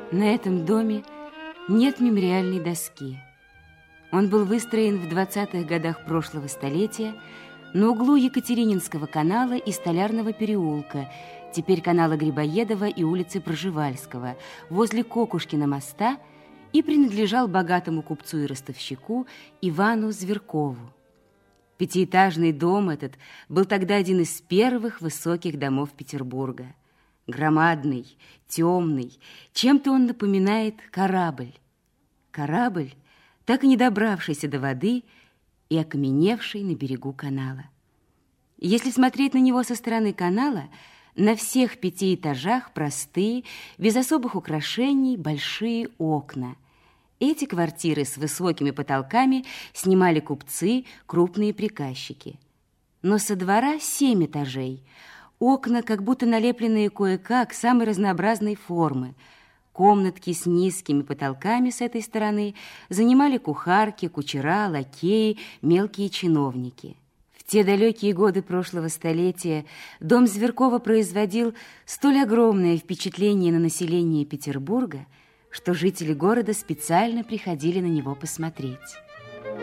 На этом доме нет мемориальной доски. Он был выстроен в 20-х годах прошлого столетия на углу Екатерининского канала и Столярного переулка, теперь канала Грибоедова и улицы Пржевальского, возле Кокушкина моста, и принадлежал богатому купцу и ростовщику Ивану Зверкову. Пятиэтажный дом этот был тогда один из первых высоких домов Петербурга. Громадный, темный, чем-то он напоминает корабль. Корабль, так и не добравшийся до воды и окаменевший на берегу канала. Если смотреть на него со стороны канала, на всех 5 этажах простые, без особых украшений, большие окна. Эти квартиры с высокими потолками снимали купцы, крупные приказчики. Но со двора 7 этажей. Окна, как будто налепленные кое-как, самой разнообразной формы. Комнатки с низкими потолками с этой стороны занимали кухарки, кучера, лакеи, мелкие чиновники. В те далекие годы прошлого столетия дом Зверкова производил столь огромное впечатление на население Петербурга, что жители города специально приходили на него посмотреть.